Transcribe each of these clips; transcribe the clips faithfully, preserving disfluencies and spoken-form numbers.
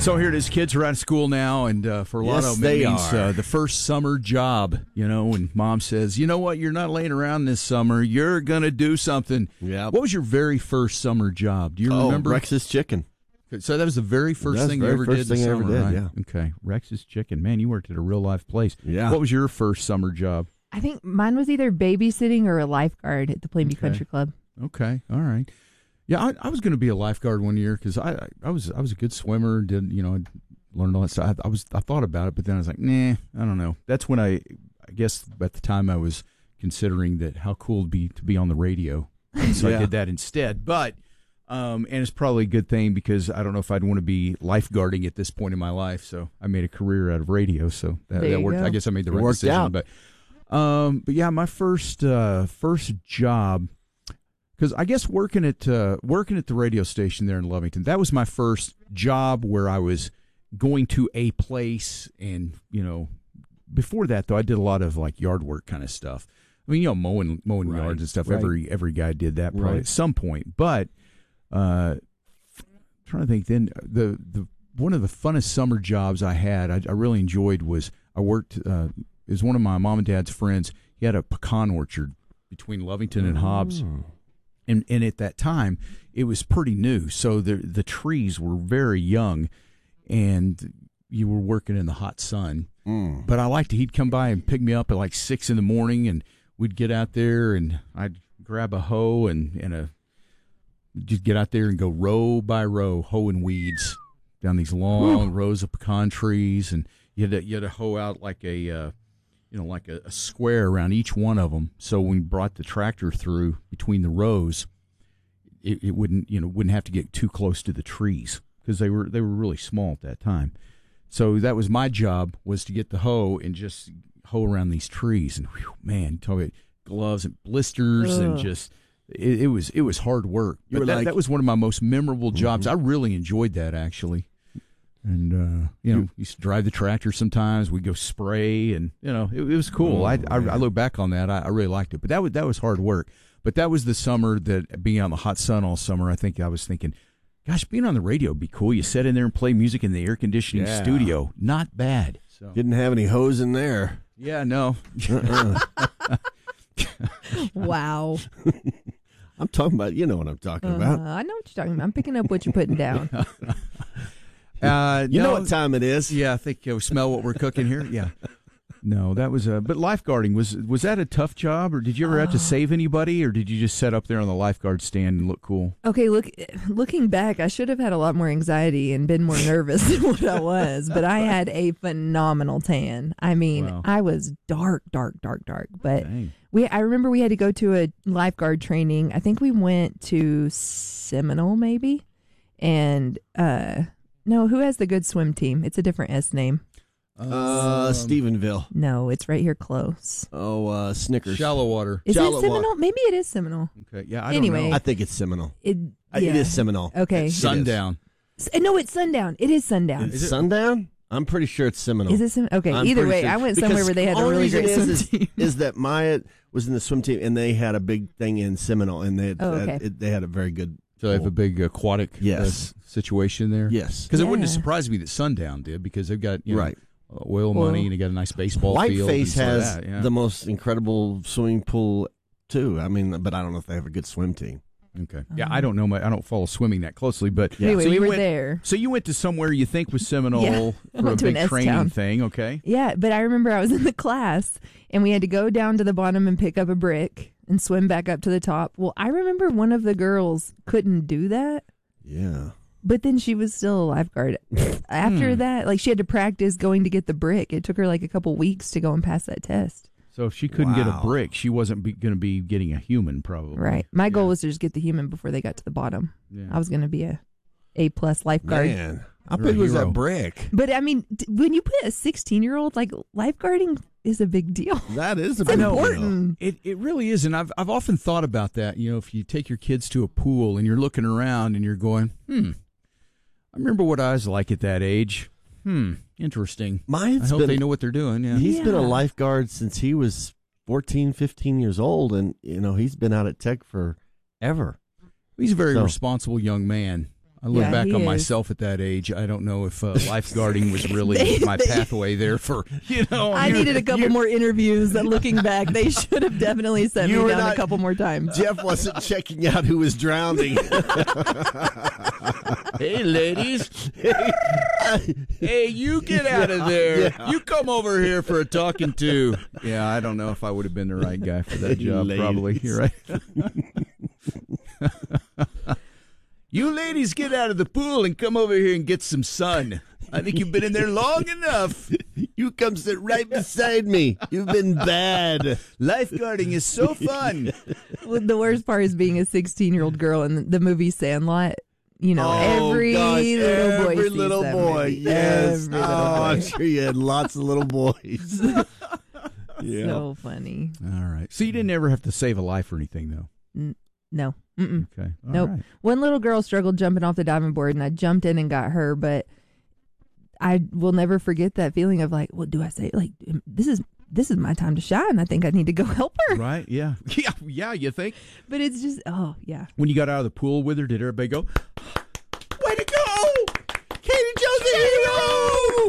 So here it is. Kids are out of school now, and uh, for a lot Yes, of them, it they means are. uh, the first summer job, you know, and mom says, you know what, you're not laying around this summer. You're going to do something. Yep. What was your very first summer job? Do you Oh, remember? Rex's Chicken. So that was the very first That's thing the you very ever first did in thing the I ever summer, did, right? yeah. Okay. Rex's Chicken. Man, you worked at a real life place. Yeah. What was your first summer job? I think mine was either babysitting or a lifeguard at the Plainview Okay. Country Club. Okay. All right. Yeah, I, I was going to be a lifeguard one year because I, I was I was a good swimmer. Did you know? I learned all that stuff. I, I was I thought about it, but then I was like, nah, I don't know. That's when I I guess at the time I was considering that how cool it'd be to be on the radio. So Yeah. I did that instead. But um, and it's probably a good thing because I don't know if I'd want to be lifeguarding at this point in my life. So I made a career out of radio. So that, There that you worked. go. I guess I made the It right worked decision. out. But um, but yeah, my first uh, first job. Because I guess working at uh, working at the radio station there in Lovington, that was my first job where I was going to a place, and you know, before that though, I did a lot of like yard work kind of stuff. I mean, you know, mowing mowing Right, yards and stuff. right. Every every guy did that probably Right. at some point. But uh, trying to think, then the the one of the funnest summer jobs I had, I, I really enjoyed was I worked. Uh, it was one of my mom and dad's friends. He had a pecan orchard between Lovington and Hobbs. And, and at that time, it was pretty new, so the the trees were very young, and you were working in the hot sun. Mm. But I liked it. He'd come by and pick me up at like six in the morning, and we'd get out there, and I'd grab a hoe and, and a just get out there and go row by row, hoeing weeds down these long rows of pecan trees, and you had to, you had to hoe out like a uh, you know, like a, a square around each one of them. So when we brought the tractor through between the rows, it, it wouldn't, you know, wouldn't have to get too close to the trees because they were they were really small at that time. So that was my job, was to get the hoe and just hoe around these trees. And whew, man, talk about gloves and blisters and Ugh. just it, it was it was hard work. You But were that, like- that was one of my most memorable jobs. I really enjoyed that actually. And, uh, you know, used to drive the tractor sometimes. We'd go spray, and, you know, it, it was cool. I, I I look back on that. I, I really liked it. But that was, that was hard work. But that was the summer that, being out in the hot sun all summer, I think I was thinking, gosh, being on the radio would be cool. You sit in there and play music in the air conditioning Yeah. studio. Not bad. So Didn't have any hose in there. yeah, no. Wow. I'm talking about, you know what I'm talking Uh, about. I know what you're talking about. I'm picking up what you're putting down. Uh, You no, know what time it is. Yeah, I think uh, we smell what we're cooking here. Yeah. No, that was a. But lifeguarding was was that a tough job, or did you ever have to save anybody, or did you just sit up there on the lifeguard stand and look cool? Okay, look, looking back, I should have had a lot more anxiety and been more nervous than what I was, but I had a phenomenal tan. I mean, Wow. I was dark, dark, dark, dark. But Dang. we, I remember we had to go to a lifeguard training. I think we went to Seminole, maybe, and uh, no, who has the good swim team? It's a different S name. Uh, Stephenville. No, it's right here close. Oh, uh, Snickers. Shallow water. Is Shallow it Seminole? water. Maybe it is Seminole. Okay. Yeah. I Anyway. don't know. I think it's Seminole. It, Uh, yeah. It is Seminole. Okay. It is. Sundown. S- No, it's sundown. It is sundown. Is it Sundown? I'm pretty sure it's Seminole. Is it Sem- okay? I'm either pretty way, sure. I went Because somewhere where they had the a only really great reason swim is, team. is, is that Maya was in the swim team and they had a big thing in Seminole and they had, Oh, okay. had- it, they had a very good. So they have a big aquatic uh, Yes. situation there. Yes. Because it wouldn't have Yeah. surprised me that Sundown did, because they've got, you know, Right. oil Well, money, and they got a nice baseball field. Whiteface and stuff has like that, yeah. the most incredible swimming pool too. I mean, but I don't know if they have a good swim team. Okay. Yeah, I don't know. My, I don't follow swimming that closely, but Yeah. Anyway, so we you were went, there. So you went to somewhere you think was Seminole Yeah. I for a went to big an S training town. thing. Okay. Yeah, but I remember I was in the class and we had to go down to the bottom and pick up a brick and swim back up to the top. Well, I remember one of the girls couldn't do that, Yeah. but then she was still a lifeguard. After Hmm. that, like she had to practice going to get the brick. It took her like a couple weeks to go and pass that test. So if she couldn't get a Wow. brick, she wasn't going to be getting a human, probably. Right. My goal Yeah. was to just get the human before they got to the bottom. Yeah. I was going to be a A plus lifeguard. Man, how You're a big was hero. that brick? But I mean, d- when you put a sixteen year old, like lifeguarding is a big deal. That is a It's big deal. important. It it really is, and I've I've often thought about that. You know, if you take your kids to a pool and you're looking around and you're going, hmm, I remember what I was like at that age. Hmm, interesting. Mine's I hope been, they know what they're doing. Yeah. He's been a Yeah. lifeguard since he was fourteen, fifteen years old, and you know he's been out at Tech forever. He's a very So- responsible young man. I look Yeah, back he on is. myself at that age. I don't know if uh, lifeguarding was really my pathway there for, you know. I you- needed a couple you- more interviews. That looking back, they should have definitely set You me were down not- a couple more times. Jeff wasn't checking out who was drowning. Hey, ladies. Hey, you get out of there. yeah. You come over here for a talking to. Yeah, I don't know if I would have been the right guy for that job, Ladies. probably. You're right. You ladies get out of the pool and come over here and get some sun. I think you've been in there long enough. You come sit right beside me. You've been bad. Lifeguarding is so fun. Well, the worst part is being a sixteen-year-old girl in the movie Sandlot. You know, Oh, every gosh, little boy every sees little that boy. movie. Yes. Every little Oh, I'm boy. sure you had lots of little boys. Yeah. So funny. All right. So you didn't ever have to save a life or anything, though? No. Mm-mm. Okay. All Nope. right. One little girl struggled jumping off the diving board, and I jumped in and got her, but I will never forget that feeling of like, what do I say? Like, this is this is my time to shine. I think I need to go help her. Right? Yeah. Yeah. Yeah. You think? But it's just, oh, yeah. When you got out of the pool with her, did everybody go, way to go? Katie Jones, way to go!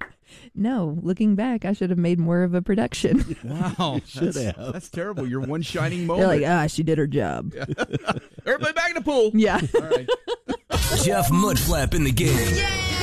No, looking back, I should have made more of a production. Wow. should that's, have. that's terrible. Your one shining They're moment. like, ah, she did her job. Everybody back in the pool. Yeah. All right. Jeff Mudflap in the game.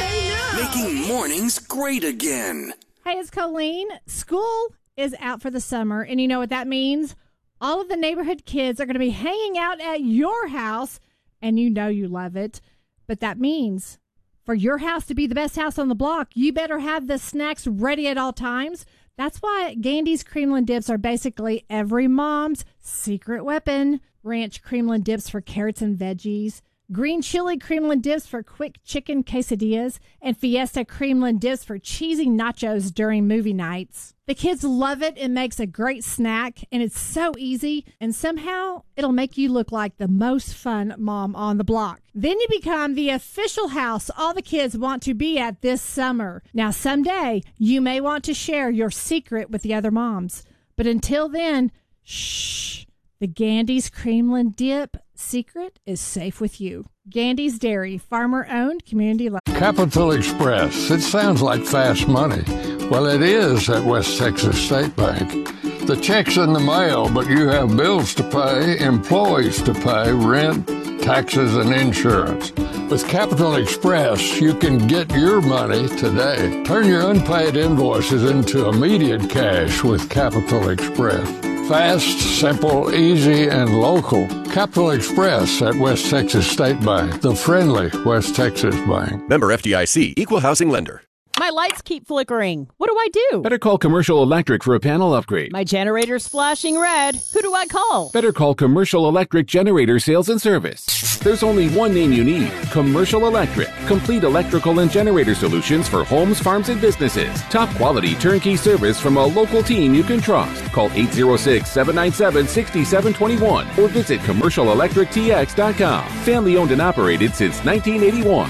Making mornings great again. Hey, it's Colleen. School is out for the summer, and you know what that means? All of the neighborhood kids are going to be hanging out at your house, and you know you love it. But that means for your house to be the best house on the block, you better have the snacks ready at all times. That's why Gandy's Creamland Dips are basically every mom's secret weapon. Ranch Creamland Dips for carrots and veggies, green chili Creamland Dips for quick chicken quesadillas, and Fiesta Creamland Dips for cheesy nachos during movie nights. The kids love it. It makes a great snack, and it's so easy, and somehow it'll make you look like the most fun mom on the block. Then you become the official house all the kids want to be at this summer. Now, someday, you may want to share your secret with the other moms, but until then, shh. The Gandy's Creamland Dip secret is safe with you. Gandy's Dairy, farmer-owned, community-led. Capital Express. It sounds like fast money. Well, it is at West Texas State Bank. The check's in the mail, but you have bills to pay, employees to pay, rent, taxes, and insurance. With Capital Express, you can get your money today. Turn your unpaid invoices into immediate cash with Capital Express. Fast, simple, easy, and local. Capital Express at West Texas State Bank, the friendly West Texas Bank. Member F D I C, Equal Housing Lender. My lights keep flickering. What do I do? Better call Commercial Electric for a panel upgrade. My generator's flashing red. Who do I call? Better call Commercial Electric Generator Sales and Service. There's only one name you need. Commercial Electric. Complete electrical and generator solutions for homes, farms, and businesses. Top quality turnkey service from a local team you can trust. Call eight zero six, seven nine seven, six seven two one or visit commercial electric t x dot com. Family owned and operated since nineteen eighty-one.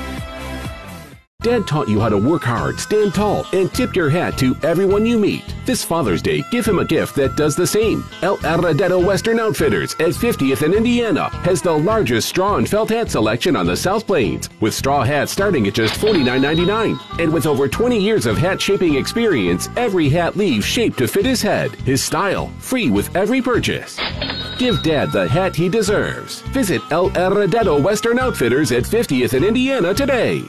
Dad taught you how to work hard, stand tall, and tip your hat to everyone you meet. This Father's Day, give him a gift that does the same. El Arredetto Western Outfitters at fiftieth and Indiana has the largest straw and felt hat selection on the South Plains, with straw hats starting at just forty-nine ninety-nine. And with over twenty years of hat shaping experience, every hat leaves shaped to fit his head, his style, free with every purchase. Give Dad the hat he deserves. Visit El Arredetto Western Outfitters at fiftieth and Indiana today.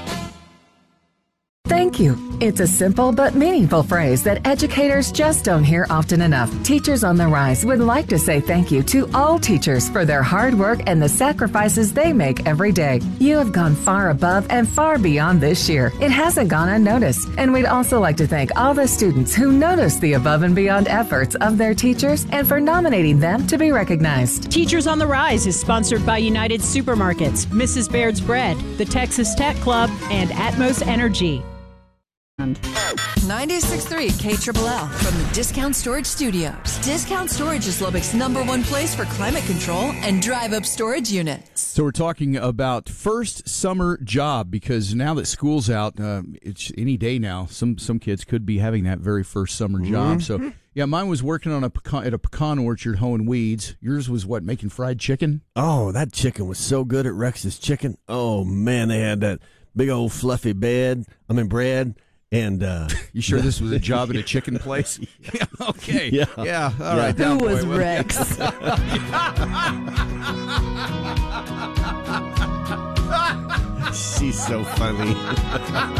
Thank you. It's a simple but meaningful phrase that educators just don't hear often enough. Teachers on the Rise would like to say thank you to all teachers for their hard work and the sacrifices they make every day. You have gone far above and far beyond this year. It hasn't gone unnoticed. And we'd also like to thank all the students who noticed the above and beyond efforts of their teachers and for nominating them to be recognized. Teachers on the Rise is sponsored by United Supermarkets, Missus Baird's Bread, the Texas Tech Club, and Atmos Energy. ninety-six point three K Triple L from the Discount Storage Studios. Discount Storage is Lubbock's number one place for climate control and drive-up storage units. So we're talking about first summer job, because now that school's out, uh, it's any day now. Some some kids could be having that very first summer job. Mm-hmm. So Yeah, mine was working on a pecan, at a pecan orchard hoeing weeds. Yours was what, making fried chicken? Oh, that chicken was so good at Rex's Chicken. Oh, man, they had that big old fluffy bed, I mean bread. And uh, you sure this was a job at a chicken place? Yeah, okay. Yeah. Yeah. All Yeah. right. Who down, was boy. Rex? she's so funny.